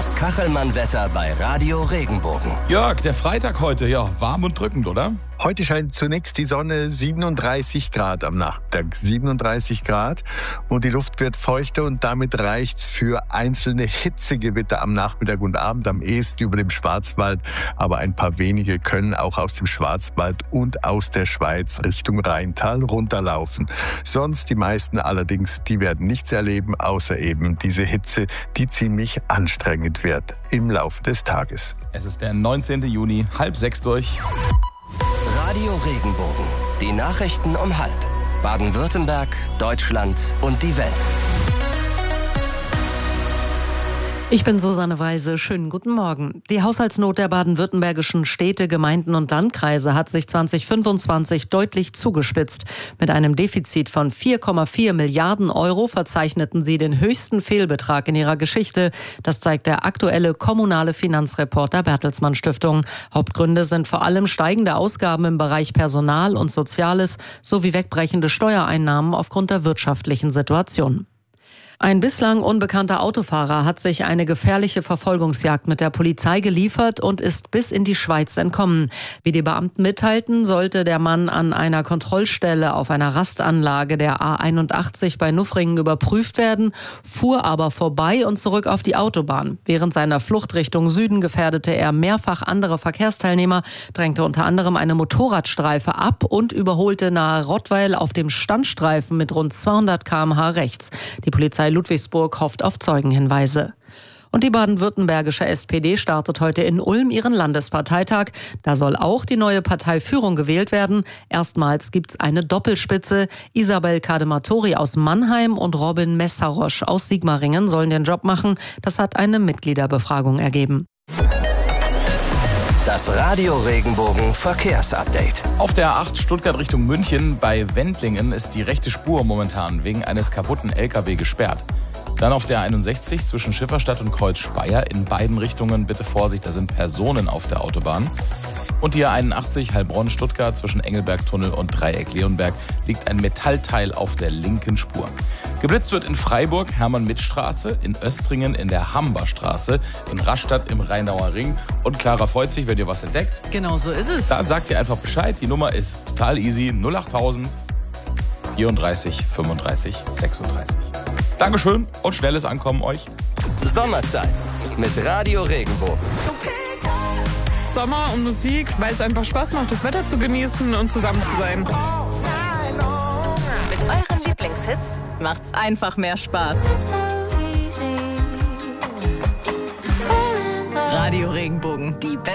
Das Kachelmann-Wetter bei Radio Regenbogen. Jörg, der Freitag heute, ja, warm und drückend, oder? Heute scheint zunächst die Sonne, 37 Grad am Nachmittag. 37 Grad und die Luft wird feuchter und damit reicht's für einzelne Hitzegewitter am Nachmittag und Abend, am ehesten über dem Schwarzwald. Aber ein paar wenige können auch aus dem Schwarzwald und aus der Schweiz Richtung Rheintal runterlaufen. Sonst die meisten allerdings, die werden nichts erleben, außer eben diese Hitze, die ziemlich anstrengend wird im Laufe des Tages. Es ist der 19. Juni, 5:30 durch. Radio Regenbogen. Die Nachrichten um 5. Baden-Württemberg, Deutschland und die Welt. Ich bin Susanne Weise. Schönen guten Morgen. Die Haushaltsnot der baden-württembergischen Städte, Gemeinden und Landkreise hat sich 2025 deutlich zugespitzt. Mit einem Defizit von 4,4 Milliarden Euro verzeichneten sie den höchsten Fehlbetrag in ihrer Geschichte. Das zeigt der aktuelle kommunale Finanzreport der Bertelsmann Stiftung. Hauptgründe sind vor allem steigende Ausgaben im Bereich Personal und Soziales sowie wegbrechende Steuereinnahmen aufgrund der wirtschaftlichen Situation. Ein bislang unbekannter Autofahrer hat sich eine gefährliche Verfolgungsjagd mit der Polizei geliefert und ist bis in die Schweiz entkommen. Wie die Beamten mitteilten, sollte der Mann an einer Kontrollstelle auf einer Rastanlage der A81 bei Nuffringen überprüft werden, fuhr aber vorbei und zurück auf die Autobahn. Während seiner Flucht Richtung Süden gefährdete er mehrfach andere Verkehrsteilnehmer, drängte unter anderem eine Motorradstreife ab und überholte nahe Rottweil auf dem Standstreifen mit rund 200 km/h rechts. Die Polizei Ludwigsburg hofft auf Zeugenhinweise. Und die baden-württembergische SPD startet heute in Ulm ihren Landesparteitag. Da soll auch die neue Parteiführung gewählt werden. Erstmals gibt's eine Doppelspitze. Isabel Kadematori aus Mannheim und Robin Messarosch aus Sigmaringen sollen den Job machen. Das hat eine Mitgliederbefragung ergeben. Das Radio Regenbogen Verkehrsupdate. Auf der A8 Stuttgart Richtung München bei Wendlingen ist die rechte Spur momentan wegen eines kaputten LKW gesperrt. Dann auf der 61 zwischen Schifferstadt und Kreuz Speyer in beiden Richtungen bitte Vorsicht, da sind Personen auf der Autobahn. Und die A81 Heilbronn-Stuttgart zwischen Engelberg-Tunnel und Dreieck-Leonberg liegt ein Metallteil auf der linken Spur. Geblitzt wird in Freiburg, Hermann-Mitt-Straße, in Östringen in der Hamberstraße, in Rastatt im Rheinauer Ring. Und Clara freut sich, wenn ihr was entdeckt. Genau so ist es. Dann sagt ihr einfach Bescheid. Die Nummer ist total easy. 08000 34 35 36. Dankeschön und schnelles Ankommen euch. Sommerzeit mit Radio Regenbogen. Sommer und Musik, weil es einfach Spaß macht, das Wetter zu genießen und zusammen zu sein. Mit euren Lieblingshits macht's einfach mehr Spaß. Radio Regenbogen, die